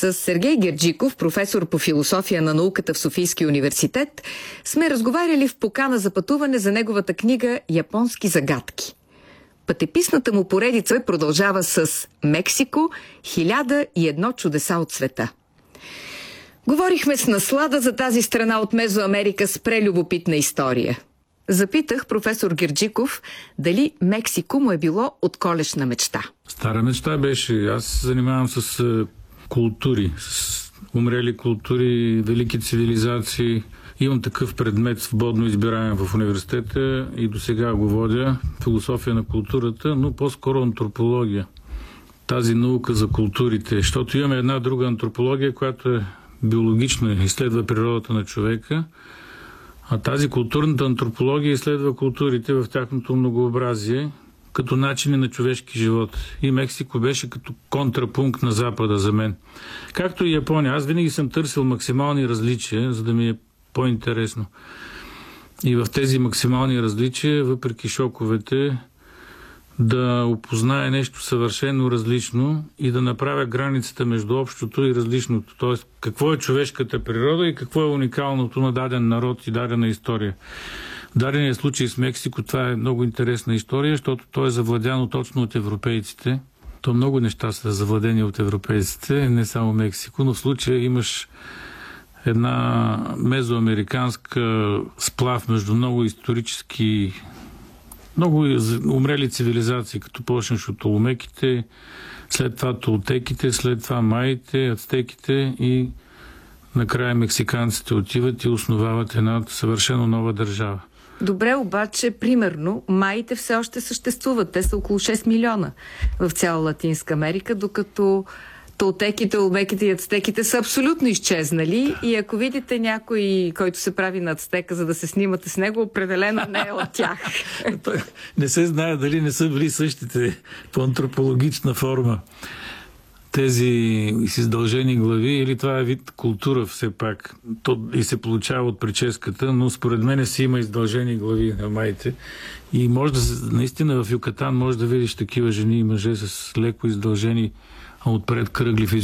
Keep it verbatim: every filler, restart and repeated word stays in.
С Сергей Герджиков, професор по философия на науката в Софийския университет, сме разговаряли в покана за пътуване за неговата книга «Японски загадки». Пътеписната му поредица продължава с Мексико – хиляда и едно чудеса от света. Говорихме с наслада за тази страна от Мезоамерика с прелюбопитна история. Запитах професор Герджиков дали Мексико му е било отколешна мечта. Стара мечта беше. Аз се занимавам с култури, с умрели култури, велики цивилизации. Имам такъв предмет свободно избираем в университета и до сега го водя. Философия на културата, но по-скоро антропология. Тази наука за културите, защото имаме една друга антропология, която е биологична, изследва природата на човека, а тази културната антропология изследва културите в тяхното многообразие, като начини на човешки живот. И Мексико беше като контрапункт на Запада за мен. Както и Япония. Аз винаги съм търсил максимални различия, за да ми е по-интересно. И в тези максимални различия, въпреки шоковете, да опознае нещо съвършено различно и да направя границата между общото и различното. Тоест, какво е човешката природа и какво е уникалното на даден народ и дадена история. В дадения случай с Мексико това е много интересна история, защото то е завладяно точно от европейците. То много неща са завладени от европейците, не само Мексико, но в случая имаш една мезоамериканска сплав между много исторически, много умрели цивилизации, като почнеш от олмеките, след това толтеките, след това майите, ацтеките и накрая мексиканците отиват и основават една съвършено нова държава. Добре, обаче, примерно, майите все още съществуват. Те са около шест милиона в цяла Латинска Америка, докато толтеките, олмеките и ацтеките са абсолютно изчезнали и ако видите някой, който се прави на ацтека, за да се снимате с него, определено не е от тях. Не се знае дали не са били същите по антропологична форма тези с издължени глави, или това е вид култура все пак. То и се получава от прическата, но според мен си има издължени глави на майите. И може да, наистина в Юкатан може да видиш такива жени и мъже с леко издължени, а отпред кръгли физиономии.